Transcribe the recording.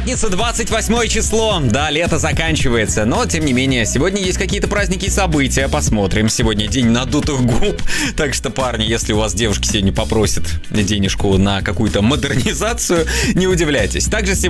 Пятница, 28 число. Да, лето заканчивается, но, тем не менее, сегодня есть какие-то праздники и события. Посмотрим. Сегодня день надутых губ. Так что, парни, если у вас девушка сегодня попросит денежку на какую-то модернизацию, не удивляйтесь. Также сегодня